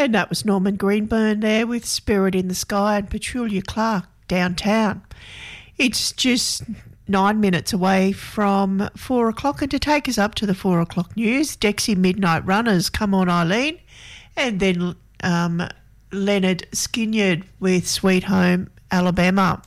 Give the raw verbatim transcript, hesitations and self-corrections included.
And that was Norman Greenburn there with Spirit in the Sky and Petulia Clark, Downtown. It's just nine minutes away from four o'clock, and to take us up to the four o'clock news, Dexy Midnight Runners, Come On Eileen, and then um, Leonard Skinyard with Sweet Home Alabama.